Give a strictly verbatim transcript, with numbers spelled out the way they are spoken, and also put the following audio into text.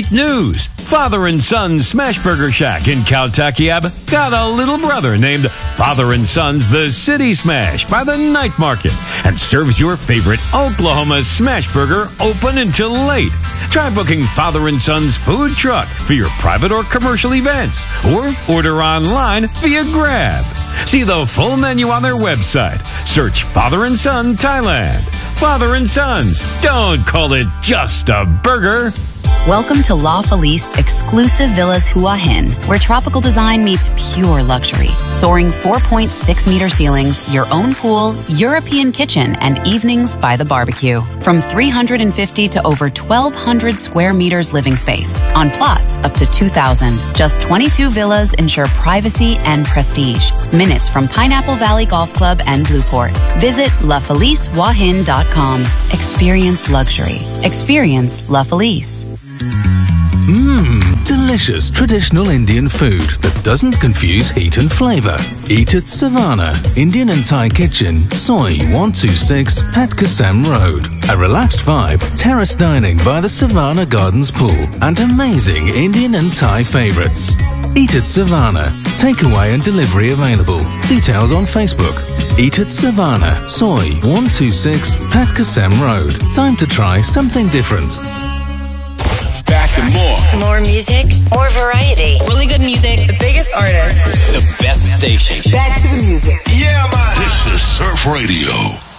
latest news. Father and Son's Smash Burger Shack in Caltakiab got a little brother named Father and Son's The City Smash by the Night Market and serves your favorite Oklahoma smash burger open until late. Try booking Father and Son's food truck for your private or commercial events or order online via Grab. See the full menu on their website. Search Father and Son Thailand. Father and Sons. Don't call it just a burger. Welcome to La Felice exclusive Villas Hua Hin, where tropical design meets pure luxury. Soaring four point six meter ceilings, your own pool, European kitchen, and evenings by the barbecue. From three hundred fifty to over twelve hundred square meters living space. On plots up to two thousand. Just twenty-two villas ensure privacy and prestige. Minutes from Pineapple Valley Golf Club and Blueport. Visit la felice hua hin dot com. Experience luxury. Experience La Felice. Mmm, delicious traditional Indian food that doesn't confuse heat and flavor. Eat at Savannah, Indian and Thai Kitchen, Soi one two six, Pat Kasem Road. A relaxed vibe, terrace dining by the Savannah Gardens pool, and amazing Indian and Thai favorites. Eat at Savannah. Takeaway and delivery available. Details on Facebook. Eat at Savannah, Soi one two six, Pat Kasem Road. Time to try something different. Back to more. More music, more variety. Really good music. The biggest artists. The best station. Back to the music. Yeah, man. This is Surf Radio.